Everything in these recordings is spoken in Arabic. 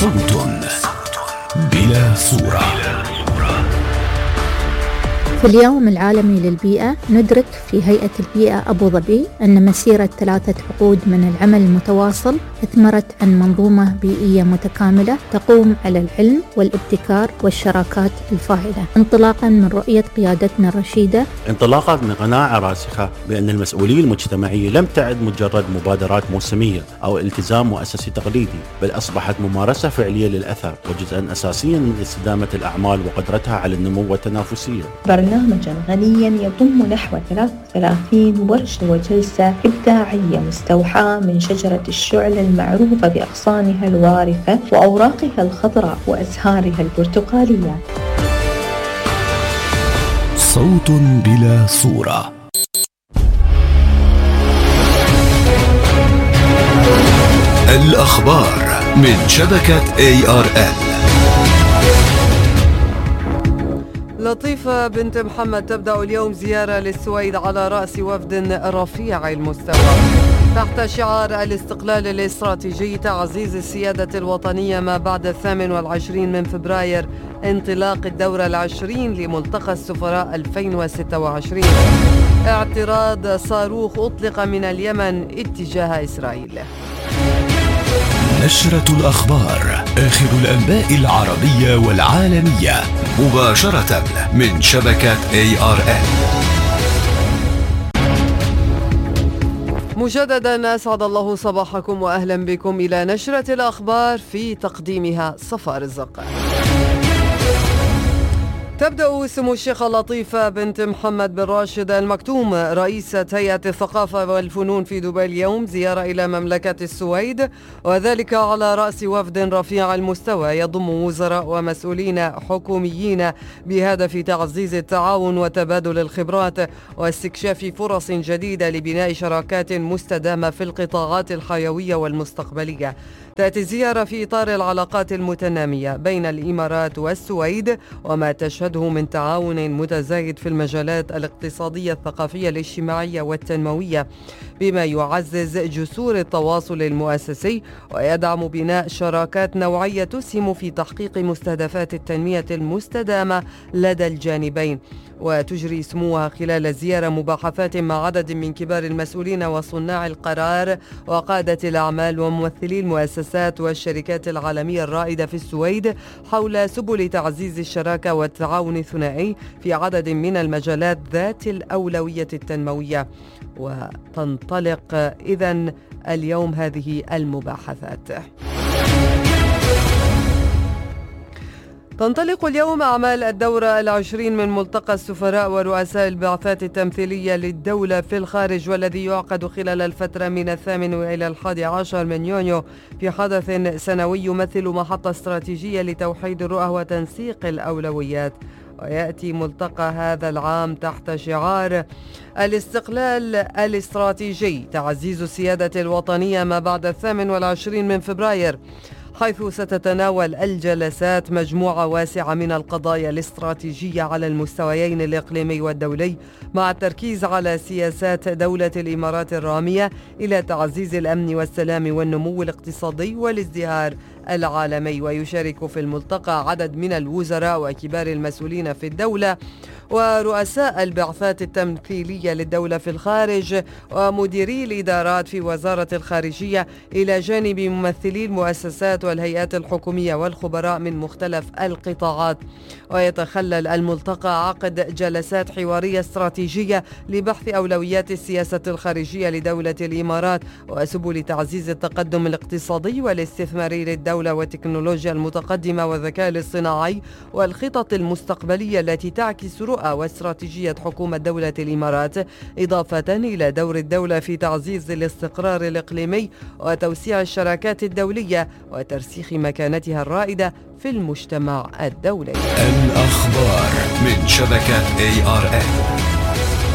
صوت بلا صورة. في اليوم العالمي للبيئة ندرك في هيئة البيئة أبو ظبي أن مسيرة 3 عقود من العمل المتواصل أثمرت عن منظومة بيئية متكاملة تقوم على العلم والابتكار والشراكات الفاعلة، انطلاقا من رؤية قيادتنا الرشيدة، انطلاقا من قناعة راسخة بأن المسؤولية المجتمعية لم تعد مجرد مبادرات موسمية أو التزام مؤسسي تقليدي، بل أصبحت ممارسة فعلية للأثر وجزءا أساسيا من استدامة الأعمال وقدرتها على النمو والتنافسية. برنامجا غنيا يضم نحو 33 ورشة وجلسة إبداعية مستوحاة من شجرة الشعل المعروفة بأغصانها الوارفة وأوراقها الخضراء وأزهارها البرتقالية. صوت بلا صورة. الأخبار من شبكة ARN. لطيفة بنت محمد تبدأ اليوم زيارة للسويد على رأس وفد رفيع المستوى تحت شعار الاستقلال الاستراتيجي، تعزيز السيادة الوطنية ما بعد 28 من فبراير، انطلاق الدورة 20 لملتقى السفراء 2026. اعتراض صاروخ أطلق من اليمن اتجاه إسرائيل. نشرة الأخبار، آخر الأنباء العربية والعالمية مباشرة من شبكة ARN. مجددا أسعد الله صباحكم وأهلا بكم إلى نشرة الأخبار في تقديمها صفاء رزق. تبدأ سمو الشيخة لطيفة بنت محمد بن راشد المكتوم رئيسة هيئة الثقافة والفنون في دبي اليوم زيارة إلى مملكة السويد، وذلك على رأس وفد رفيع المستوى يضم وزراء ومسؤولين حكوميين بهدف تعزيز التعاون وتبادل الخبرات واستكشاف فرص جديدة لبناء شراكات مستدامة في القطاعات الحيوية والمستقبلية. تأتي الزيارة في إطار العلاقات المتنامية بين الإمارات والسويد وما تشهده من تعاون متزايد في المجالات الاقتصادية الثقافية الاجتماعية والتنموية، بما يعزز جسور التواصل المؤسسي ويدعم بناء شراكات نوعية تسهم في تحقيق مستهدفات التنمية المستدامة لدى الجانبين. وتجري سموها خلال الزيارة مباحثات مع عدد من كبار المسؤولين وصناع القرار وقادة الأعمال وممثلي المؤسسات والشركات العالمية الرائدة في السويد حول سبل تعزيز الشراكة والتعاون الثنائي في عدد من المجالات ذات الأولوية التنموية. وتنطلق إذن اليوم هذه المباحثات. تنطلق اليوم أعمال الدورة 20 من ملتقى السفراء ورؤساء البعثات التمثيلية للدولة في الخارج، والذي يعقد خلال الفترة من 8 إلى 11 من يونيو في حدث سنوي يمثل محطة استراتيجية لتوحيد الرؤى وتنسيق الأولويات. ويأتي ملتقى هذا العام تحت شعار الاستقلال الاستراتيجي، تعزيز السيادة الوطنية ما بعد 28 من فبراير، حيث ستتناول الجلسات مجموعة واسعة من القضايا الاستراتيجية على المستويين الإقليمي والدولي، مع التركيز على سياسات دولة الإمارات الرامية إلى تعزيز الأمن والسلام والنمو الاقتصادي والازدهار العالمي. ويشارك في الملتقى عدد من الوزراء وكبار المسؤولين في الدولة ورؤساء البعثات التمثيلية للدولة في الخارج ومديري الإدارات في وزارة الخارجية، إلى جانب ممثلي المؤسسات والهيئات الحكومية والخبراء من مختلف القطاعات. ويتخلل الملتقى عقد جلسات حوارية استراتيجية لبحث أولويات السياسة الخارجية لدولة الإمارات وسبل تعزيز التقدم الاقتصادي والاستثماري للدولة والتكنولوجيا المتقدمة والذكاء الاصطناعي والخطط المستقبلية التي تعكس رؤى واستراتيجية حكومة دولة الإمارات، إضافة إلى دور الدولة في تعزيز الاستقرار الإقليمي وتوسيع الشراكات الدولية وترسيخ مكانتها الرائدة في المجتمع الدولي. الأخبار من شبكة ARN.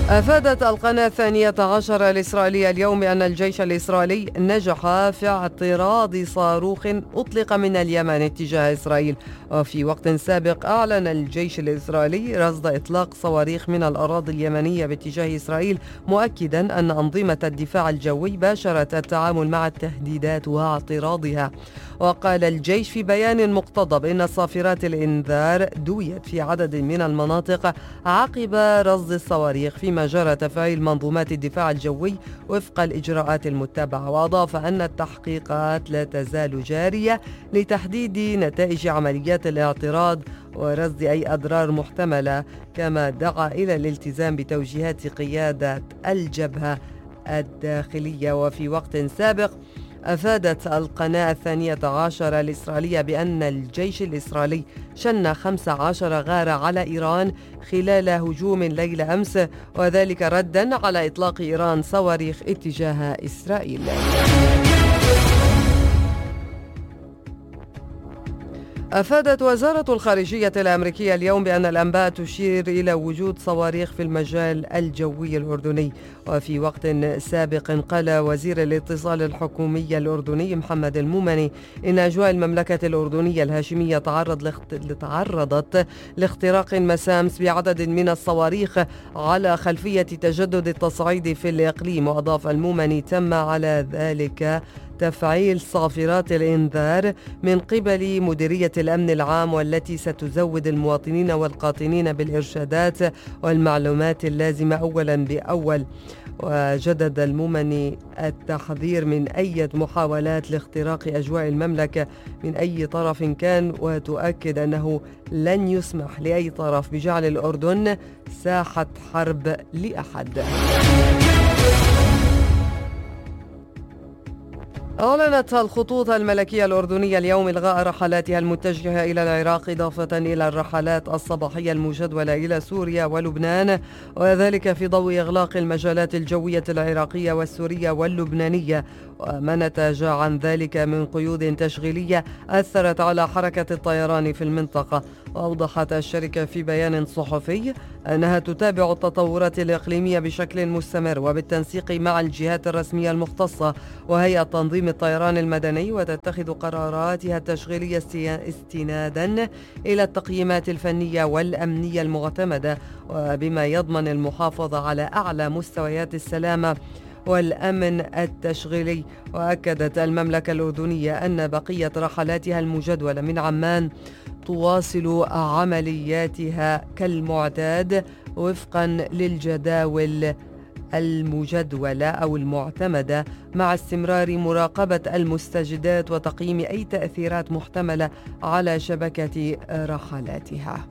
أفادت القناة 12 الإسرائيلية اليوم بأن الجيش الإسرائيلي نجح في اعتراض صاروخ أطلق من اليمن اتجاه إسرائيل. وفي وقت سابق أعلن الجيش الإسرائيلي رصد إطلاق صواريخ من الأراضي اليمنية باتجاه إسرائيل، مؤكدا أن أنظمة الدفاع الجوي باشرت التعامل مع التهديدات واعتراضها. وقال الجيش في بيان مقتضب إن صافرات الإنذار دويت في عدد من المناطق عقب رصد الصواريخ، فيما جرى تفعيل منظومات الدفاع الجوي وفق الإجراءات المتبعة. وأضاف أن التحقيقات لا تزال جارية لتحديد نتائج عمليات الاعتراض ورصد أي أضرار محتملة، كما دعا إلى الالتزام بتوجيهات قيادة الجبهة الداخلية. وفي وقت سابق أفادت القناة 12 الإسرائيلية بأن الجيش الإسرائيلي شن 15 غارة على إيران خلال هجوم ليلة أمس، وذلك رداً على إطلاق إيران صواريخ اتجاه إسرائيل. أفادت وزارة الخارجية الأمريكية اليوم بأن الأنباء تشير إلى وجود صواريخ في المجال الجوي الأردني. وفي وقت سابق قال وزير الاتصال الحكومي الأردني محمد المومني إن أجواء المملكة الأردنية الهاشمية تعرضت لاختراق مساء أمس بعدد من الصواريخ على خلفية تجدد التصعيد في الإقليم. وأضاف المومني تم على ذلك تفعيل صافرات الإنذار من قبل مديرية الأمن العام، والتي ستزود المواطنين والقاطنين بالإرشادات والمعلومات اللازمة أولا بأول. وجدد المومني التحذير من أي محاولات لاختراق أجواء المملكة من أي طرف كان، وتؤكد أنه لن يسمح لأي طرف بجعل الأردن ساحة حرب لأحد. أعلنت الخطوط الملكية الأردنية اليوم إلغاء رحلاتها المتجهة إلى العراق، إضافة إلى الرحلات الصباحية المجدولة إلى سوريا ولبنان، وذلك في ضوء إغلاق المجالات الجوية العراقية والسورية واللبنانية، وما نتج عن ذلك من قيود تشغيلية أثرت على حركة الطيران في المنطقة. وأوضحت الشركة في بيان صحفي أنها تتابع التطورات الإقليمية بشكل مستمر وبالتنسيق مع الجهات الرسمية المختصة وهيئة تنظيم الطيران المدني، وتتخذ قراراتها التشغيلية استنادا إلى التقييمات الفنية والأمنية المعتمدة، وبما يضمن المحافظة على أعلى مستويات السلامة والأمن التشغيلي. وأكدت المملكة الأردنية أن بقية رحلاتها المجدولة من عمان تواصل عملياتها كالمعتاد وفقا للجداول المجدولة أو المعتمدة، مع استمرار مراقبة المستجدات وتقييم أي تأثيرات محتملة على شبكة رحلاتها.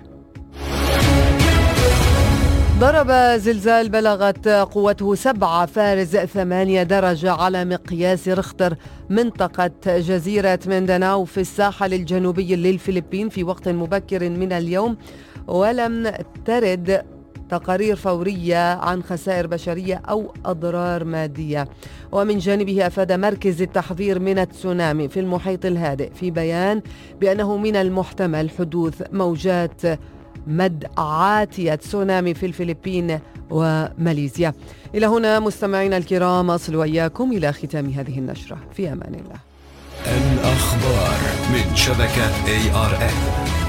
ضرب زلزال بلغت قوته 7.8 درجة على مقياس ريختر منطقة جزيرة مينداناو في الساحل الجنوبي للفلبين في وقت مبكر من اليوم، ولم ترد تقارير فورية عن خسائر بشرية أو أضرار مادية. ومن جانبه أفاد مركز التحذير من التسونامي في المحيط الهادئ في بيان بأنه من المحتمل حدوث موجات مد عاتية تسونامي في الفلبين وماليزيا. إلى هنا مستمعينا الكرام أصل وإياكم إلى ختام هذه النشرة، في أمان الله. الأخبار من شبكة ARN.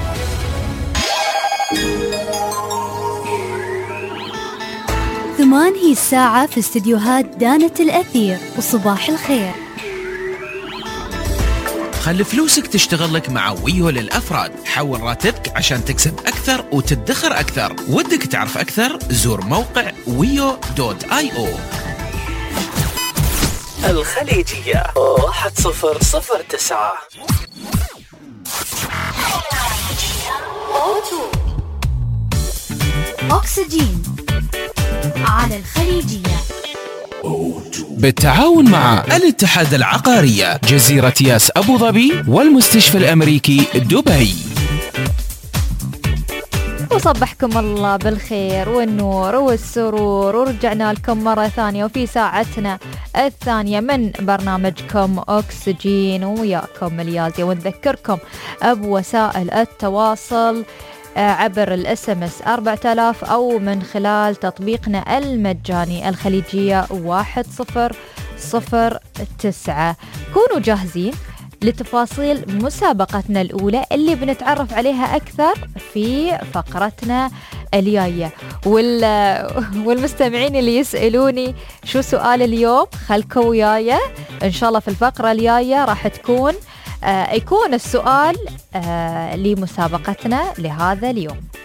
ثمان هي الساعة في استديوهات دانة الأثير، وصباح الخير. خلي فلوسك تشتغل لك مع ويو للأفراد. حول راتبك عشان تكسب أكثر وتدخر أكثر. ودك تعرف أكثر؟ زور موقع ويو.io. الخليجية 1009. أكسجين على الخليجية بالتعاون مع الاتحاد العقارية جزيرة ياس أبو ظبي والمستشفى الأمريكي دبي. وصبحكم الله بالخير والنور والسرور، ورجعنا لكم مرة ثانية وفي ساعتنا الثانية من برنامجكم أكسجين، وياكم اليازية، ونذكركم بوسائل التواصل عبر الSMS 4000 أو من خلال تطبيقنا المجاني الخليجية 1009. كونوا جاهزين لتفاصيل مسابقتنا الأولى اللي بنتعرف عليها أكثر في فقرتنا الجاية. والمستمعين اللي يسألوني شو سؤال اليوم، خلكوا وياي إن شاء الله في الفقرة الجاية راح يكون السؤال لمسابقتنا لهذا اليوم.